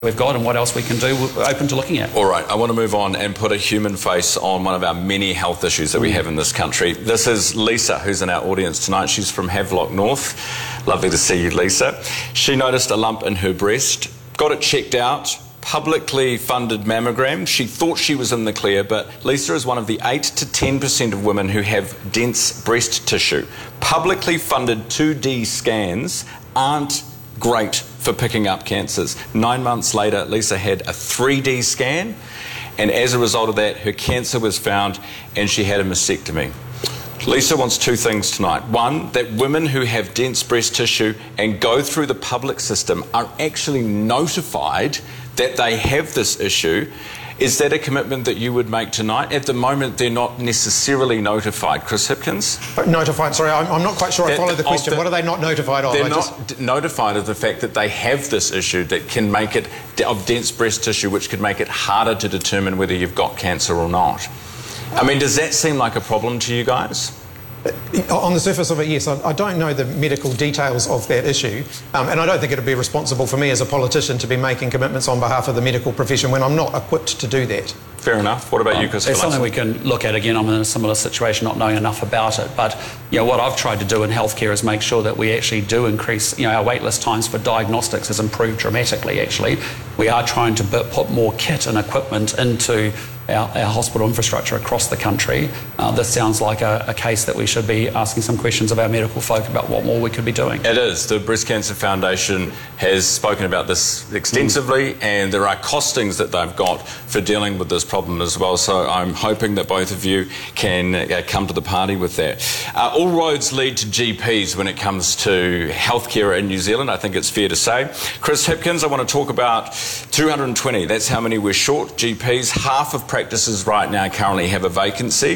we've got and what else we can do, we're open to looking at. All right, I want to move on and put a human face on one of our many health issues that we have in this country. This is Lisa, who's in our audience tonight. She's from Havelock North. Lovely to see you, Lisa. She noticed a lump in her breast, got it checked out, publicly funded mammogram. She thought she was in the clear, but Lisa is one of the 8 to 10% of women who have dense breast tissue. Publicly funded 2D scans aren't great for picking up cancers. 9 months later, Lisa had a 3D scan, and as a result of that, her cancer was found and she had a mastectomy. Lisa wants two things tonight. One, that women who have dense breast tissue and go through the public system are actually notified that they have this issue. Is that a commitment that you would make tonight? At the moment, they're not necessarily notified. Chris Hipkins? Notified? Sorry, I'm not quite sure I follow the question. What are they not notified of? They're not notified of the fact that they have this issue that can make it, of dense breast tissue, which could make it harder to determine whether you've got cancer or not. I mean, does that seem like a problem to you guys? On the surface of it, yes. I don't know the medical details of that issue, and I don't think it would be responsible for me as a politician to be making commitments on behalf of the medical profession when I'm not equipped to do that. Fair enough. What about you, Chris? It's something we can look at. Again, I'm in a similar situation, not knowing enough about it. But what I've tried to do in healthcare is make sure that we actually do increase. Our waitlist times for diagnostics has improved dramatically. Actually, we are trying to put more kit and equipment into our hospital infrastructure across the country. This sounds like a case that we should be asking some questions of our medical folk about what more we could be doing. It is. The Breast Cancer Foundation has spoken about this extensively, and there are costings that they've got for dealing with this problem as well. So I'm hoping that both of you can come to the party with that. All roads lead to GPs when it comes to healthcare in New Zealand, I think it's fair to say. Chris Hipkins, I want to talk about 220. That's how many we're short GPs. Half of practices right now currently have a vacancy.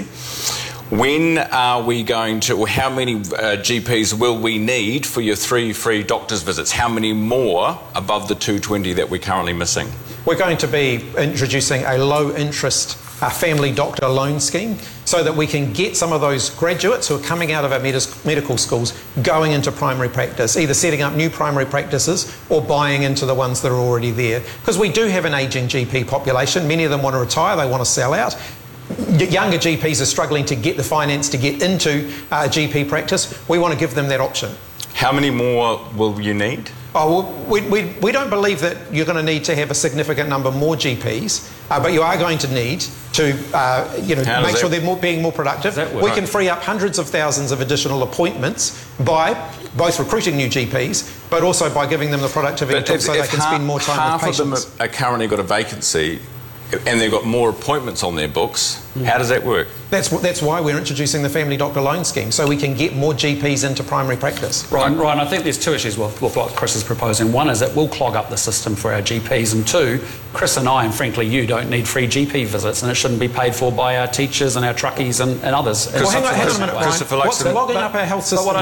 When are we going to, or how many GPs will we need for your 3 free doctor's visits? How many more above the 220 that we're currently missing? We're going to be introducing a low-interest family doctor loan scheme so that we can get some of those graduates who are coming out of our medical schools going into primary practice, either setting up new primary practices or buying into the ones that are already there. Because we do have an ageing GP population. Many of them want to retire, they want to sell out. Younger GPs are struggling to get the finance to get into GP practice. We want to give them that option. How many more will you need? Oh, well, we don't believe that you're going to need to have a significant number more GPs, but you are going to need to make sure they're being more productive. We can free up hundreds of thousands of additional appointments by both recruiting new GPs, but also by giving them the productivity tools so they can spend more time with patients. Half of them are currently got a vacancy and they've got more appointments on their books. How does that work? That's why we're introducing the family doctor loan scheme, so we can get more GPs into primary practice. Ryan, I think there's two issues with what Chris is proposing. One is it will clog up the system for our GPs, and two, Chris and I, and frankly you, don't need free GP visits, and it shouldn't be paid for by our teachers and our truckies and others. Well, hang on a minute, Ryan. What's clogging up our health system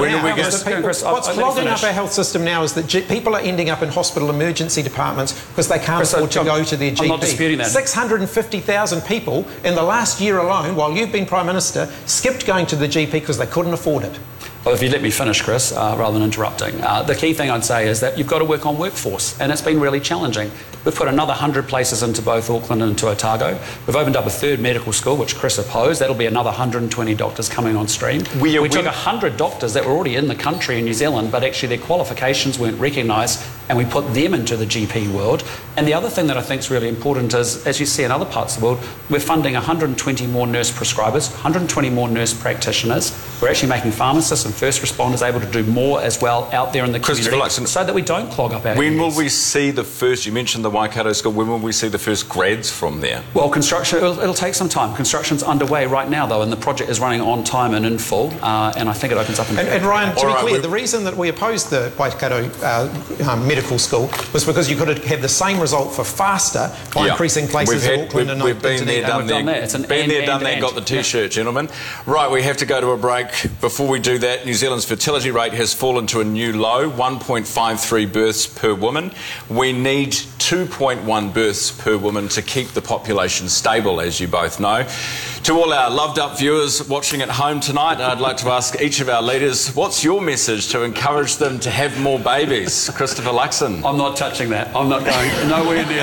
our health system now is that people are ending up in hospital emergency departments because they can't afford to go to their GP. I'm not disputing that. 650,000 people in the last year alone, while you've been Prime Minister, skipped going to the GP because they couldn't afford it. Well, if you let me finish, Chris, rather than interrupting. The key thing I'd say is that you've got to work on workforce, and it's been really challenging. We've put another 100 places into both Auckland and into Otago. We've opened up a third medical school, which Chris opposed. That'll be another 120 doctors coming on stream. We took 100 doctors that were already in the country in New Zealand, but actually their qualifications weren't recognised, and we put them into the GP world. And the other thing that I think is really important is, as you see in other parts of the world, we're funding 120 more nurse prescribers, 120 more nurse practitioners. We're actually making pharmacists and first responders able to do more as well out there in the community, so that we don't clog up our When will we see the first, you mentioned the Waikato School, when will we see the first grads from there? Well, construction, it'll take some time. Construction's underway right now, though, and the project is running on time and in full, and I think it opens up in And Ryan, to be clear, the reason that we opposed the Waikato medical school was because you could have the same result for faster by increasing places in Auckland and We've been there, done that. It's been there, done that, got the T-shirt, gentlemen. Right, we have to go to a break. before we do that, New Zealand's fertility rate has fallen to a new low, 1.53 births per woman. We need 2.1 births per woman to keep the population stable, as you both know. To all our loved-up viewers watching at home tonight, I'd like to ask each of our leaders, what's your message to encourage them to have more babies? Christopher Luxon. I'm not touching that. I'm not going nowhere near